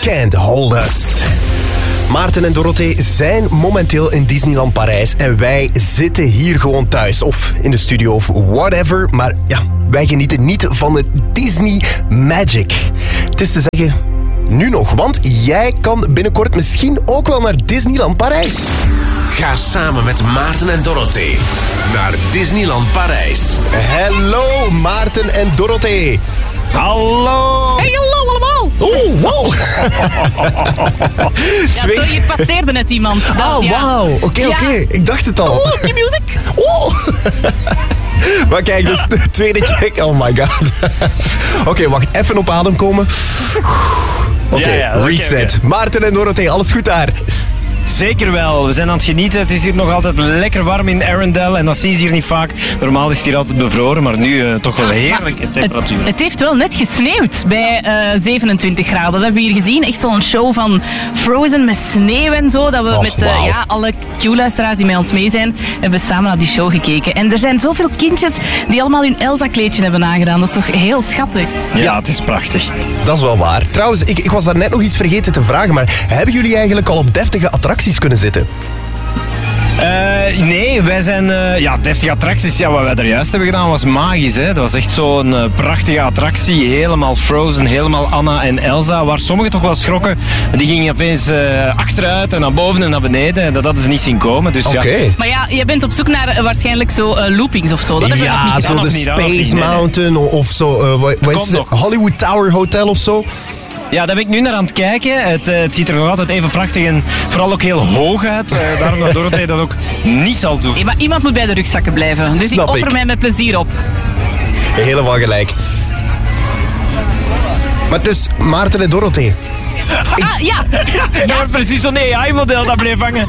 Can't Hold Us. Maarten en Dorothee zijn momenteel in Disneyland Parijs en wij zitten hier gewoon thuis. Of in de studio of whatever. Maar ja, wij genieten niet van de Disney Magic. Het is te zeggen, nu nog. Want jij kan binnenkort misschien ook wel naar Disneyland Parijs. Ga samen met Maarten en Dorothee naar Disneyland Parijs. Hallo Maarten en Dorothee. Hallo! Hey, hallo allemaal! Oh, wow. Ja, zo, hier passeerde net iemand. Wauw. Oké. Ik dacht het al. Oh, je music! Oh. Maar kijk, dus de tweede check. Oh my god. Oké, wacht. Even op adem komen. Oké, reset. Okay. Maarten en Dorothee, alles goed daar? Zeker wel. We zijn aan het genieten. Het is hier nog altijd lekker warm in Arendelle. En dat zie je hier niet vaak. Normaal is het hier altijd bevroren. Maar nu toch wel heerlijke temperatuur. Het heeft wel net gesneeuwd bij 27 graden. Dat hebben we hier gezien. Echt zo'n show van Frozen met sneeuw en zo. Dat we met alle Q-luisteraars die met ons mee zijn, hebben samen naar die show gekeken. En er zijn zoveel kindjes die allemaal hun Elsa-kleedje hebben aangedaan. Dat is toch heel schattig? Ja, het is prachtig. Dat is wel waar. Trouwens, ik was daar net nog iets vergeten te vragen. Maar hebben jullie eigenlijk al op deftige attracties kunnen zitten? Nee, wij zijn... deftige attracties, wat wij daar juist hebben gedaan was magisch. Hè? Dat was echt zo'n prachtige attractie. Helemaal Frozen, helemaal Anna en Elsa. Waar sommigen toch wel schrokken. Die gingen opeens achteruit en naar boven en naar beneden. En dat hadden ze niet zien komen. Dus, Oké. Maar ja, je bent op zoek naar waarschijnlijk zo loopings of zo. Dat hebben we nog niet gedaan. Zo de Space Mountain of zo. Wat is het? Hollywood Tower Hotel of zo. Ja, daar ben ik nu naar aan het kijken. Het ziet er nog altijd even prachtig en vooral ook heel hoog uit. Daarom dat Dorothee dat ook niet zal doen. Nee, maar iemand moet bij de rugzakken blijven. Dus ik offer mij met plezier op. Helemaal gelijk. Maar dus, Maarten en Dorothee. Ja. Ja, maar precies zo'n AI-model dat bleef hangen.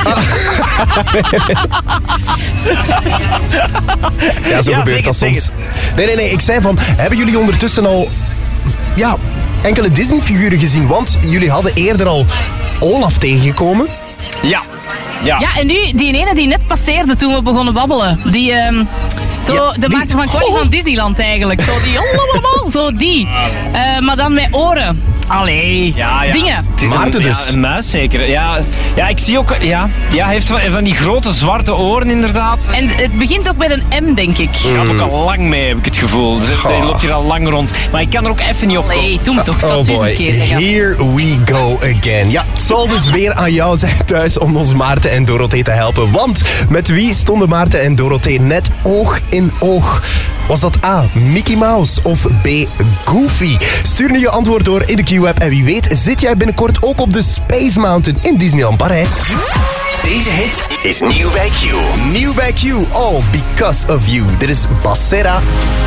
Ja, zo gebeurt dat soms. Nee. Ik zei van, hebben jullie ondertussen al... Ja, enkele Disney-figuren gezien? Want jullie hadden eerder al Olaf tegengekomen. Ja, en nu die ene die net passeerde toen we begonnen babbelen. Die, de maker van Connie van Disneyland eigenlijk. Zo die, zo die. Maar dan met oren. Allee, dingen. Het is Maarten dus. Een muis zeker. Ja, ik zie ook... Ja, hij heeft van die grote zwarte oren inderdaad. En het begint ook met een M, denk ik. Hij gaat ook al lang mee, heb ik het gevoel. Dus hij loopt hier al lang rond. Maar ik kan er ook even niet op komen. Nee, doe me toch. Zal 1000 keer zeggen. Here we go again. Ja, het zal dus weer aan jou zijn thuis om ons Maarten en Dorothee te helpen. Want met wie stonden Maarten en Dorothee net oog in oog? Was dat A, Mickey Mouse of B, Goofy? Stuur nu je antwoord door in de Q-app en wie weet zit jij binnenkort ook op de Space Mountain in Disneyland Parijs. Deze hit is nieuw bij Q. Nieuw bij Q, all because of you. Dit is Basera.